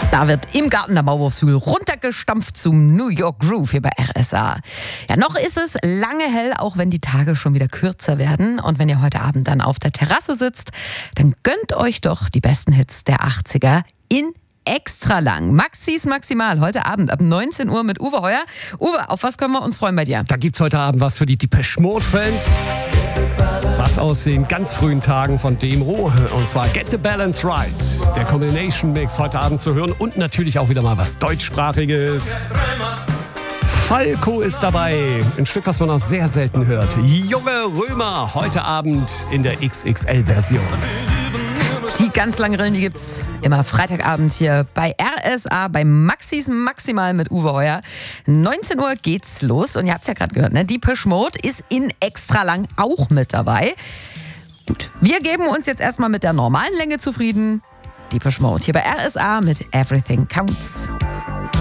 Da wird im Garten der Maulwurfshügel runtergestampft zum New York Groove hier bei RSA. Ja, noch ist es lange hell, auch wenn die Tage schon wieder kürzer werden. Und wenn ihr heute Abend dann auf der Terrasse sitzt, dann gönnt euch doch die besten Hits der 80er in extra lang. Maxis Maximal, heute Abend ab 19 Uhr mit Uwe Heuer. Uwe, auf was können wir uns freuen bei dir? Da gibt's heute Abend was für die Depeche Mode-Fans. Was aus den ganz frühen Tagen von Demo, und zwar Get the Balance Right. Der Combination Mix heute Abend zu hören und natürlich auch wieder mal was Deutschsprachiges. Falco ist dabei, ein Stück, was man auch sehr selten hört. Junge Römer, heute Abend in der XXL-Version. Die ganz langen Rillen, die gibt's immer Freitagabend hier bei RSA, bei Maxis Maximal mit Uwe Heuer. 19 Uhr geht's los und ihr habt's ja gerade gehört, ne? Depeche Mode ist in extra lang auch mit dabei. Gut, wir geben uns jetzt erstmal mit der normalen Länge zufrieden. Depeche Mode hier bei RSA mit Everything Counts.